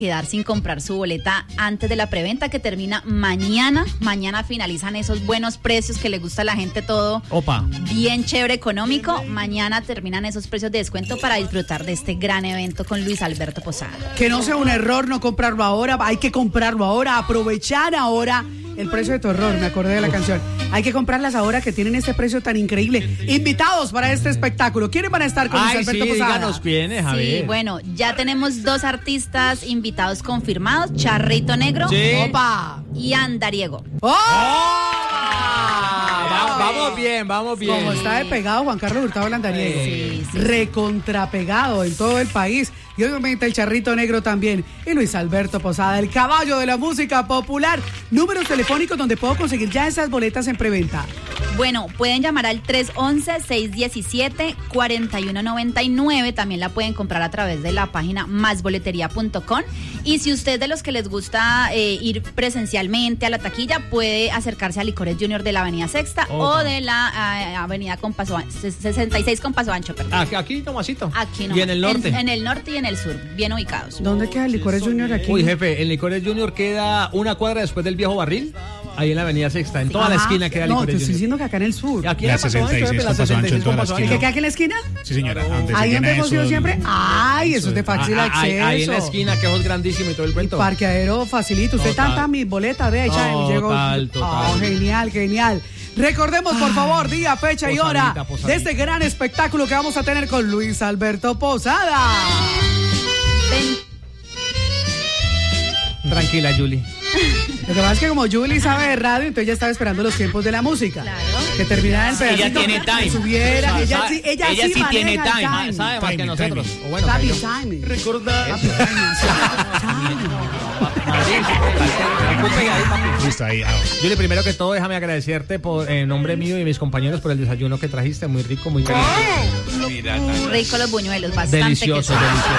quedar sin comprar su boleta antes de la preventa que termina mañana. Mañana finalizan esos buenos precios que le gusta a la gente, todo bien chévere, económico. Mañana terminan esos precios de descuento para disfrutar de este gran evento con Luis Alberto Posada. Que no sea un error no comprarlo ahora, hay que comprarlo ahora, aprovechar ahora el precio de tu error, me acordé de la canción. Hay que comprarlas ahora que tienen este precio tan increíble. Invitados para este espectáculo. ¿Quiénes van a estar con Luis Alberto Posada? Díganos quiénes, Javier. Sí, bueno, ya tenemos 2 artistas invitados confirmados, Charrito Negro y Andariego. Vamos bien. Como está de pegado Juan Carlos Hurtado Landariego. Sí. Recontrapegado en todo el país. Y obviamente el Charrito Negro también. Y Luis Alberto Posada, el caballo de la música popular. Números telefónicos donde puedo conseguir ya esas boletas en preventa. Bueno, pueden llamar al 311-617-4199. También la pueden comprar a través de la página másboletería.com. Y si usted de los que les gusta ir presencialmente a la taquilla, puede acercarse a Licores Junior de la Avenida Sexta o de la Avenida 66 con Paso Ancho. Aquí, Tomasito. Aquí ¿Y en el norte? En el norte y en el sur, bien ubicados. ¿Dónde queda el Licores Junior aquí? Uy, jefe, el Licores Junior queda una cuadra después del Viejo Barril. Ahí en la Avenida Sexta, en toda la esquina queda el Licores Junior. No, te estoy diciendo que acá en el sur. Aquí La 66 con Paso Ancho en toda la esquina. ¿Que queda aquí en la esquina? Sí, señora. Ahí donde hemos ido siempre. Ay, eso es de fácil acceso. Ahí en la esquina, que es grandísimo y todo el cuento. Parqueadero facilito. Usted tanta mis boletas, vea, llegó. Total. Genial. Recordemos, por favor, día, fecha y hora de este gran espectáculo que vamos a tener con Luis Alberto Posada. Tranquila, Julie. Lo que pasa es que como Julie sabe de radio, entonces ya estaba esperando los tiempos de la música. Claro. Que terminara el pedacito. Ella tiene time. Subiera. Ella sí tiene maneja time. el Sabe más que nosotros. Timing. O bueno, Timing. Recordar. Listo, ahí. Julie, primero que todo, déjame agradecerte en nombre mío y mis compañeros por el desayuno que trajiste. Muy rico, muy rico. Rico los buñuelos, bastante. Delicioso.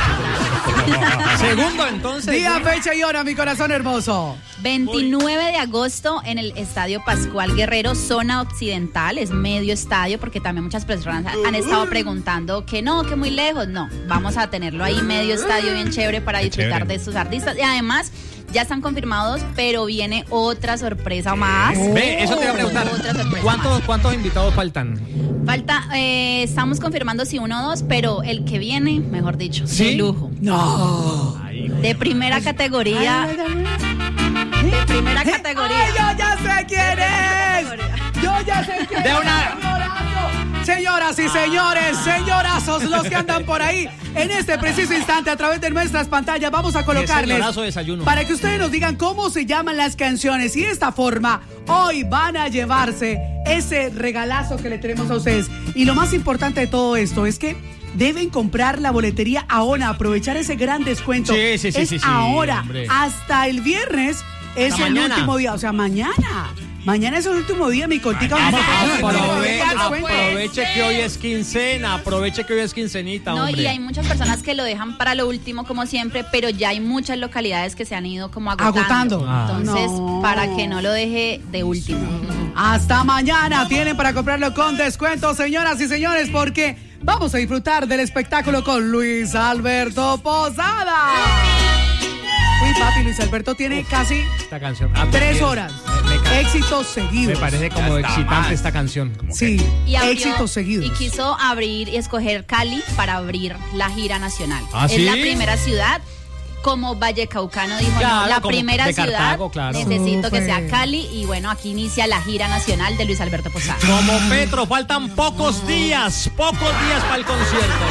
Segundo, entonces. Día, fecha y hora, mi corazón hermoso. 29 de agosto en el Estadio Pascual Guerrero, zona occidental, es medio estadio, porque también muchas personas han estado preguntando que no, que muy lejos. No, vamos a tenerlo ahí, medio estadio, bien chévere para disfrutar de estos artistas. Y además, ya están confirmados, pero viene otra sorpresa más. Ve, eso te iba a preguntar. ¿Cuántos invitados faltan? Estamos confirmando si 1 o 2, pero el que viene, mejor dicho, de lujo. No. De primera categoría. De primera categoría. ¡Ay, yo ya sé quién es! ¡Yo ya sé quién es! Señoras y señores, señorazos, los que andan por ahí, en este preciso instante, a través de nuestras pantallas, vamos a colocarles para que ustedes nos digan cómo se llaman las canciones. Y de esta forma, hoy van a llevarse ese regalazo que le tenemos a ustedes. Y lo más importante de todo esto es que deben comprar la boletería ahora, aprovechar ese gran descuento. Sí, ahora, hombre. Hasta el viernes es el último día, o sea, mañana. Mañana es el último día, mi cortica. Aproveche que hoy es quincena, aproveche que hoy es quincenita, no, hombre. Y hay muchas personas que lo dejan para lo último, como siempre, pero ya hay muchas localidades que se han ido como agotando. Entonces, para que no lo deje de último. Hasta mañana tienen para comprarlo con descuento, señoras y señores, porque vamos a disfrutar del espectáculo con Luis Alberto Posada. Uy, papi, Luis Alberto tiene casi esta canción 3 horas. Éxitos seguidos. Me parece como excitante esta canción. Sí, y éxitos seguidos. Y quiso abrir y escoger Cali para abrir la gira nacional. ¿Ah, es sí? la primera ciudad. Como Vallecaucano dijo, claro, no, la primera ciudad, Cartago, claro. Necesito que sea Cali. Y bueno, aquí inicia la gira nacional de Luis Alberto Posada. Como Petro, faltan pocos días para el concierto.